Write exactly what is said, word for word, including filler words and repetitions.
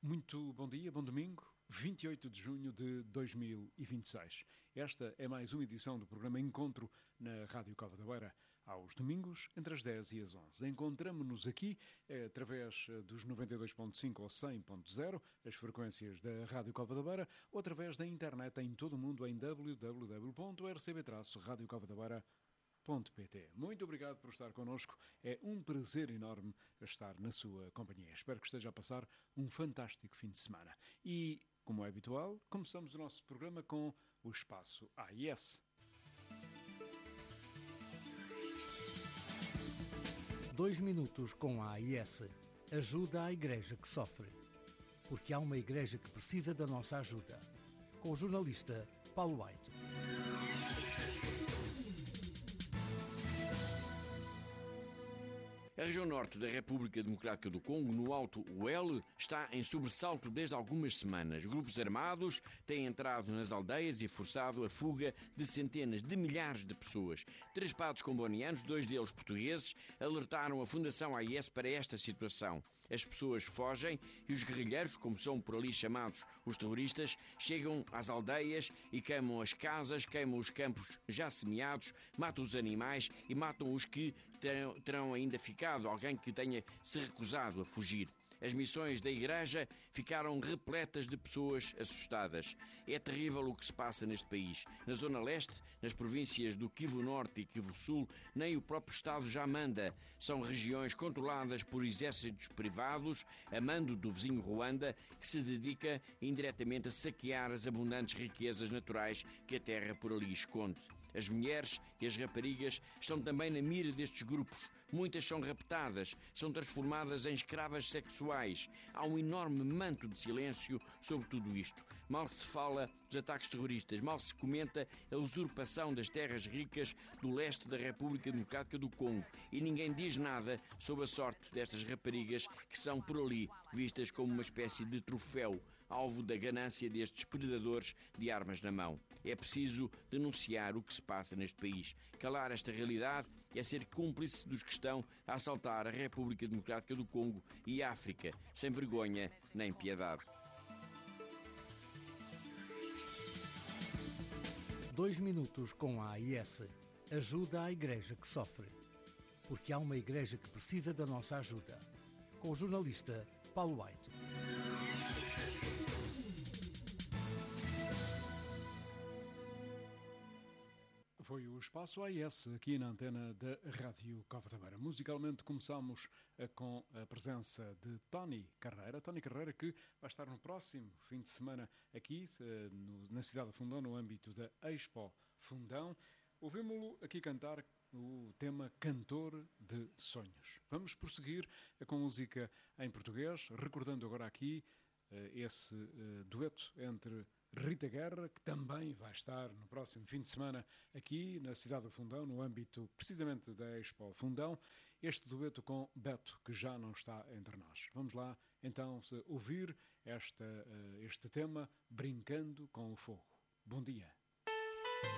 Muito bom dia, bom domingo, vinte e oito de junho de dois mil e vinte e seis. Esta é mais uma edição do programa Encontro na Rádio Cova da Beira. Aos domingos, entre as dez e as onze. Encontramo-nos aqui eh, através dos noventa e dois ponto cinco ou cem ponto zero, as frequências da Rádio Cova da Beira, ou através da internet em todo o mundo em w w w ponto r c b traço radio cova da beira ponto p t. Muito obrigado por estar connosco. É um prazer enorme estar na sua companhia. Espero que esteja a passar um fantástico fim de semana. E, como é habitual, começamos o nosso programa com o espaço A I S. Dois minutos com a A I S. Ajuda à igreja que sofre. Porque há uma igreja que precisa da nossa ajuda. Com o jornalista Paulo Aito. A região norte da República Democrática do Congo, no Alto Uele, está em sobressalto desde algumas semanas. Grupos armados têm entrado nas aldeias e forçado a fuga de centenas de milhares de pessoas. Três padres combonianos, dois deles portugueses, alertaram a Fundação A I S para esta situação. As pessoas fogem e os guerrilheiros, como são por ali chamados os terroristas, chegam às aldeias e queimam as casas, queimam os campos já semeados, matam os animais e matam os que terão, terão ainda ficado, alguém que tenha se recusado a fugir. As missões da Igreja ficaram repletas de pessoas assustadas. É terrível o que se passa neste país. Na Zona Leste, nas províncias do Kivu Norte e Kivu Sul, nem o próprio Estado já manda. São regiões controladas por exércitos privados, a mando do vizinho Ruanda, que se dedica indiretamente a saquear as abundantes riquezas naturais que a terra por ali esconde. As mulheres e as raparigas estão também na mira destes grupos. Muitas são raptadas, são transformadas em escravas sexuais. Há um enorme manto de silêncio sobre tudo isto. Mal se fala dos ataques terroristas, mal se comenta a usurpação das terras ricas do leste da República Democrática do Congo e ninguém diz nada sobre a sorte destas raparigas que são por ali vistas como uma espécie de troféu, alvo da ganância destes predadores de armas na mão. É preciso denunciar o que se passa neste país. Calar esta realidade é ser cúmplice dos que estão a assaltar a República Democrática do Congo e a África, sem vergonha nem piedade. Dois minutos com a A I S. Ajuda à igreja que sofre. Porque há uma igreja que precisa da nossa ajuda. Com o jornalista Paulo Aito. Foi o Espaço A I S aqui na antena da Rádio Cova da Beira. Musicalmente começamos com a presença de Tony Carreira. Tony Carreira que vai estar no próximo fim de semana aqui na cidade de Fundão, no âmbito da Expo Fundão. Ouvimos-lo aqui cantar o tema Cantor de Sonhos. Vamos prosseguir com música em português, recordando agora aqui esse dueto entre Rita Guerra, que também vai estar no próximo fim de semana aqui na cidade do Fundão, no âmbito precisamente da Expo Fundão, este dueto com Beto, que já não está entre nós. Vamos lá então ouvir esta, este tema, Brincando com o Fogo. Bom dia.